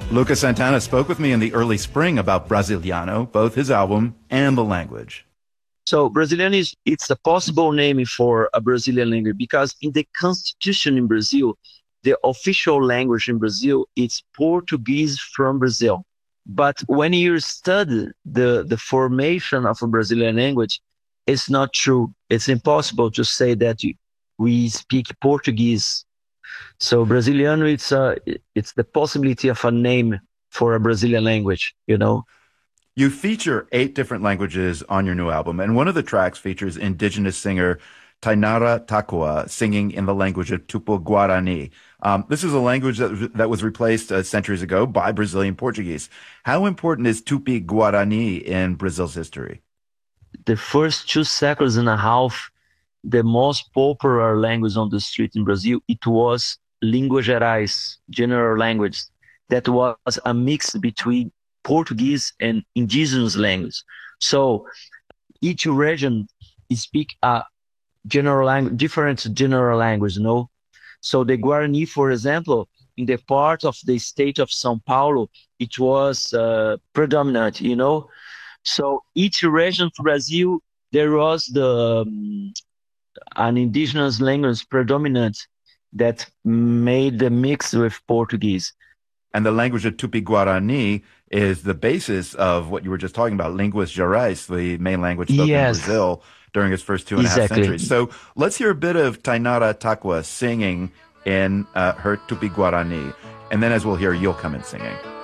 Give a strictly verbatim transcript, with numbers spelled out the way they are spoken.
Lucas Santana spoke with me in the early spring about Brasiliano, both his album and the language. So Braziliano is it's a possible name for a Brazilian language because in the constitution in Brazil, the official language in Brazil is Portuguese from Brazil. But when you study the, the formation of a Brazilian language, it's not true. It's impossible to say that we speak Portuguese. So Brasiliano, it's a, it's the possibility of a name for a Brazilian language, you know? You feature eight different languages on your new album, and one of the tracks features indigenous singer Tainara Takoa singing in the language of Tupi-Guarani. Um, this is a language that, that was replaced uh, centuries ago by Brazilian Portuguese. How important is Tupi-Guarani in Brazil's history? The first two seconds and a half, the most popular language on the street in Brazil, it was Língua Gerais, general language, that was a mix between Portuguese and indigenous language. So each region speak a general language, different general language, you know. So the Guarani, for example, in the part of the state of São Paulo, it was uh, predominant, you know. So each region of Brazil, there was the um, an indigenous language predominant that made the mix with Portuguese. And the language of Tupi-Guarani is the basis of what you were just talking about, Línguas Gerais, the main language spoken Yes. in Brazil during its first two and Exactly. a half centuries. So let's hear a bit of Tainara Takoa singing in uh, her Tupi-Guarani. And then as we'll hear, you'll come in singing.